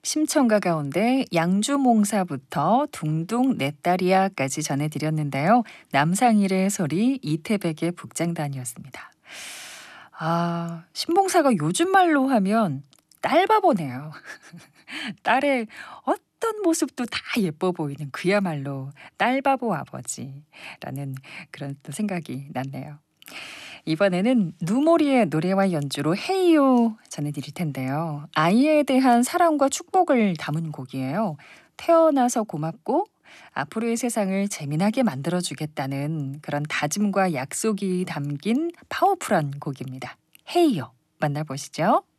심청가 가운데 양주몽사부터 둥둥 내 딸이야까지 전해드렸는데요. 남상일의 소리, 이태백의 북장단이었습니다. 아, 신봉사가 요즘 말로 하면 딸바보네요. 딸의 어떤 모습도 다 예뻐 보이는 그야말로 딸바보 아버지라는 그런 또 생각이 났네요. 이번에는 누모리의 노래와 연주로 헤이요 전해드릴 텐데요. 아이에 대한 사랑과 축복을 담은 곡이에요. 태어나서 고맙고 앞으로의 세상을 재미나게 만들어주겠다는 그런 다짐과 약속이 담긴 파워풀한 곡입니다. 헤이요 만나보시죠.